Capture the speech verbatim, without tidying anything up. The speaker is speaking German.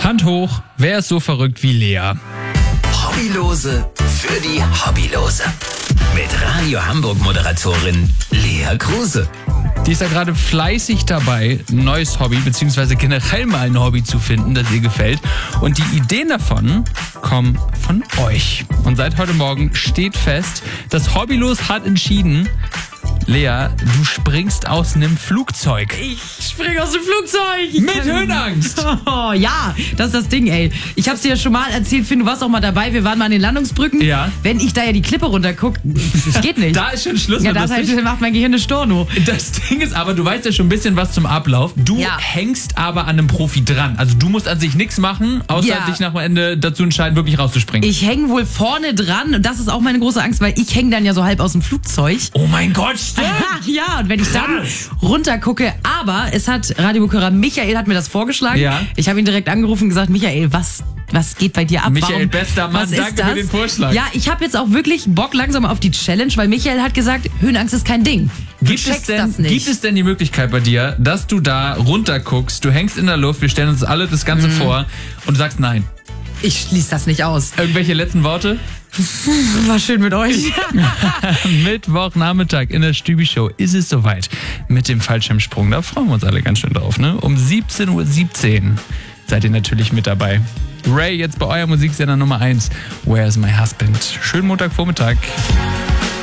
Hand hoch, wer ist so verrückt wie Lea? Hobbylose für die Hobbylose. Mit Radio Hamburg-Moderatorin Lea Kruse. Die ist ja gerade fleißig dabei, ein neues Hobby, beziehungsweise generell mal ein Hobby zu finden, das ihr gefällt. Und die Ideen davon kommen von euch. Und seit heute Morgen steht fest, das Hobbylos hat entschieden, Lea, du springst aus einem Flugzeug. Ich spring aus dem Flugzeug. Mit Höhenangst. Oh, ja, das ist das Ding, ey. Ich hab's dir ja schon mal erzählt, Finn, du warst auch mal dabei. Wir waren mal an den Landungsbrücken. Ja. Wenn ich da ja die Klippe runtergucke, das geht nicht. Da ist schon Schluss. Ja, mit das lustig. heißt, macht mein Gehirn eine Storno. Das Ding ist aber, du weißt ja schon ein bisschen was zum Ablauf. Du Ja. hängst aber an einem Profi dran. Also du musst an sich nichts machen, außer Ja. dich nach dem Ende dazu entscheiden, wirklich rauszuspringen. Ich hänge wohl vorne dran und das ist auch meine große Angst, weil ich hänge dann ja so halb aus dem Flugzeug. Oh mein Gott, stimmt. Ja, und wenn ich dann Krass. runtergucke, aber es hat Radiobuchhörer Michael hat mir das vorgeschlagen. Ja. Ich habe ihn direkt angerufen und gesagt, Michael, was, was geht bei dir ab? Michael, Warum, bester Mann, was ist danke das? für den Vorschlag. Ja, ich habe jetzt auch wirklich Bock langsam auf die Challenge, weil Michael hat gesagt, Höhenangst ist kein Ding. Du Gibt es, checkst denn, das nicht. gibt es denn die Möglichkeit bei dir, dass du da runterguckst, du hängst in der Luft, wir stellen uns alle das Ganze Mhm. vor und du sagst nein? Ich schließe das nicht aus. Irgendwelche letzten Worte? War schön mit euch. Mittwochnachmittag in der Stübi-Show ist es soweit mit dem Fallschirmsprung. Da freuen wir uns alle ganz schön drauf, ne? Um siebzehn Uhr siebzehn seid ihr natürlich mit dabei. Ray, jetzt bei euer Musiksender Nummer eins. Where's my husband? Schönen Montagvormittag.